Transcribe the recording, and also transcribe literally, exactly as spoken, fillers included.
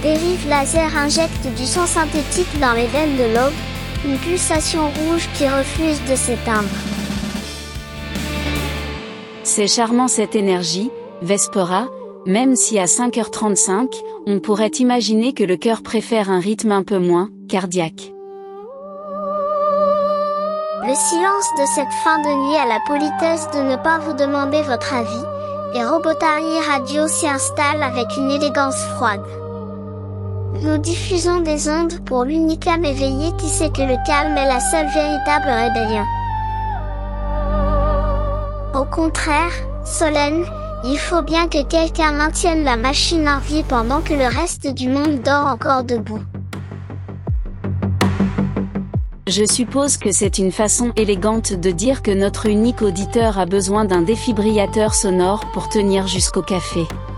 dérive laser injecte du sang synthétique dans les veines de l'aube, une pulsation rouge qui refuse de s'éteindre. C'est charmant cette énergie, Vespera, même si à cinq heures trente-cinq, on pourrait imaginer que le cœur préfère un rythme un peu moins cardiaque. Le silence de cette fin de nuit a la politesse de ne pas vous demander votre avis, et Robotari Radio s'y installe avec une élégance froide. Nous diffusons des ondes pour l'unique âme éveillée qui sait que le calme est la seule véritable rébellion. Au contraire, Solène, il faut bien que quelqu'un maintienne la machine en vie pendant que le reste du monde dort encore debout. Je suppose que c'est une façon élégante de dire que notre unique auditeur a besoin d'un défibrillateur sonore pour tenir jusqu'au café.